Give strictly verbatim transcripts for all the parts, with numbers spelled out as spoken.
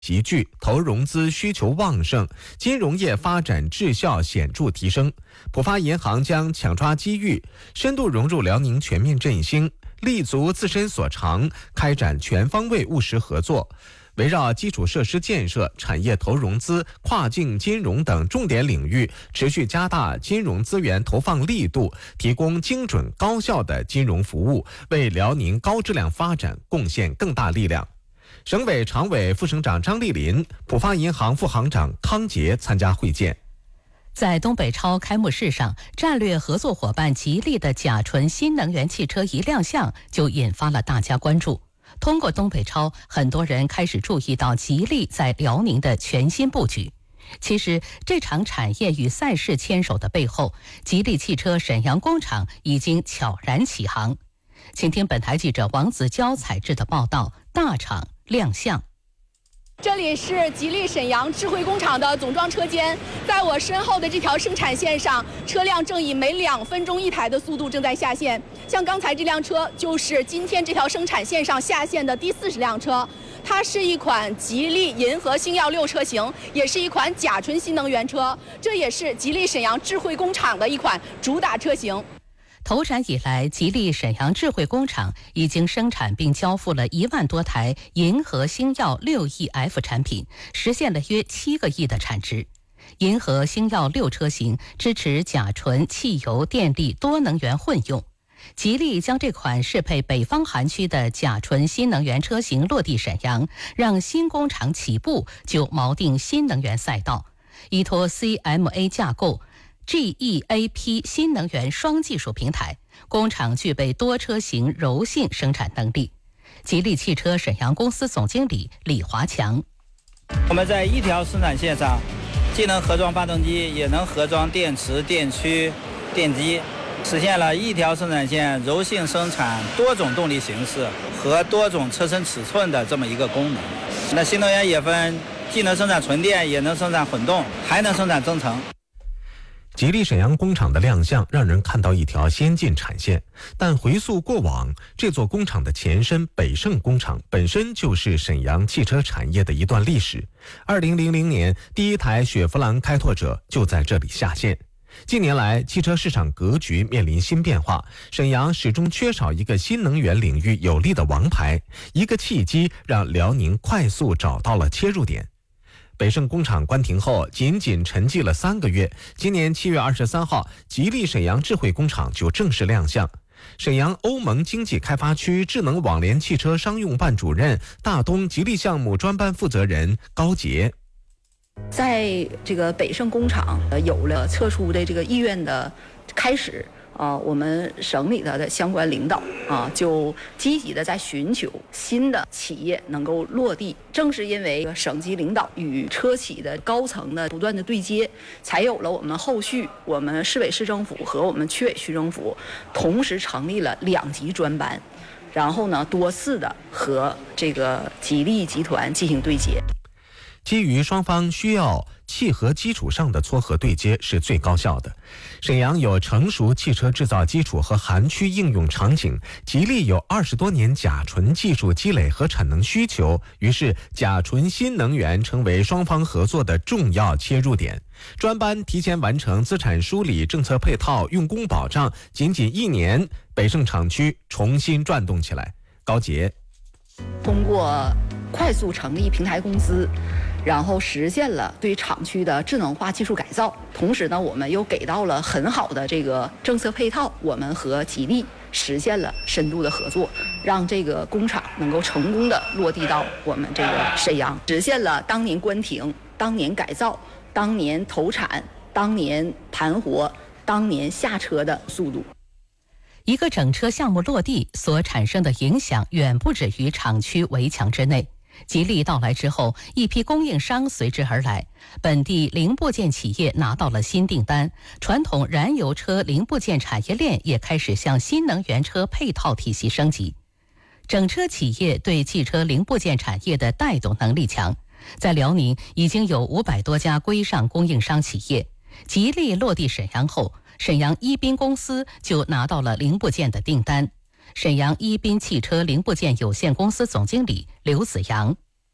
集聚，投融资需求旺盛，金融业发展质效显著提升。浦发银行将抢抓机遇，深度融入辽宁全面振兴，立足自身所长，开展全方位务实合作。围绕基础设施建设、产业投融资、跨境金融等重点领域，持续加大金融资源投放力度，提供精准高效的金融服务，为辽宁高质量发展贡献更大力量。省委常委、副省长张丽林、浦发银行副行长康杰参加会见。 在东北超开幕式上，战略合作伙伴吉利的甲醇新能源汽车一亮相，就引发了大家关注。通过东北超，很多人开始注意到吉利在辽宁的全新布局。其实，这场产业与赛事牵手的背后，吉利汽车沈阳工厂已经悄然起航。请听本台记者王子娇采制的报道：大厂亮相。 这里是吉利沈阳智慧工厂的总装车间，在我身后的这条生产线上，车辆正以每两分钟一台的速度正在下线。像刚才这辆车，就是今天这条生产线上下线的第四十辆车。它是一款吉利银河星耀六车型，也是一款甲醇新能源车，这也是吉利沈阳智慧工厂的一款主打车型。 投产以来，吉利沈阳智慧工厂已经生产并交付了一万多台银河星耀六 E F 产品，实现了约七个亿的产值。银河星耀六车型支持甲醇、汽油、电力多能源混用。吉利将这款适配北方寒区的甲醇新能源车型落地沈阳，让新工厂起步就锚定新能源赛道，依托 C M A 架构。G E A P 新能源双技术平台，工厂具备多车型柔性生产能力。吉利汽车沈阳公司总经理李华强： 我们在一条生产线上，既能盒装发动机，也能盒装电池、电驱、电机，实现了一条生产线柔性生产多种动力形式和多种车身尺寸的这么一个功能。那新能源也分，既能生产纯电，也能生产混动，还能生产增程。 吉利沈阳工厂的亮相让人看到一条先进产线，但回溯过往，这座工厂的前身北盛工厂本身就是沈阳汽车产业的一段历史。二零零零年，第一台雪佛兰开拓者就在这里下线。近年来，汽车市场格局面临新变化，沈阳始终缺少一个新能源领域有力的王牌，一个契机让辽宁快速找到了切入点。北盛工厂关停后，仅仅沉寂了三个月。今年七月二十三号，吉利沈阳智慧工厂就正式亮相。沈阳欧盟经济开发区智能网联汽车商用办主任、大东吉利项目专班负责人高杰。 在这个北盛工厂有了撤出的这个意愿的开始。啊，我们省里头的相关领导啊，就积极的在寻求新的企业能够落地。正是因为省级领导与车企的高层的不断的对接，才有了我们后续我们市委市政府和我们区委区政府同时成立了两级专班，然后呢多次的和这个吉利集团进行对接。 基于双方需要契合基础上的撮合对接是最高效的。沈阳有成熟汽车制造基础和韩区应用场景，吉利有二十多年甲醇技术积累和产能需求，于是甲醇新能源成为双方合作的重要切入点。专班提前完成资产梳理、政策配套、用工保障，仅仅一年，北盛厂区重新转动起来。高杰通过快速成立平台公司，然后实现了对厂区的智能化技术改造，同时呢，我们又给到了很好的这个政策配套，我们和吉利实现了深度的合作，让这个工厂能够成功的落地到我们这个沈阳，实现了当年关停、当年改造、当年投产、当年盘活、当年下车的速度。 一个整车项目落地所产生的影响远不止于厂区围墙之内。吉利到来之后，一批供应商随之而来，本地零部件企业拿到了新订单，传统燃油车零部件产业链也开始向新能源车配套体系升级。整车企业对汽车零部件产业的带动能力强，在辽宁已经有五百多家规上供应商企业。吉利落地沈阳后，沈阳一斌公司就拿到了零部件的订单。沈阳一斌汽车零部件有限公司总经理刘子阳：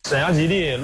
沈阳吉利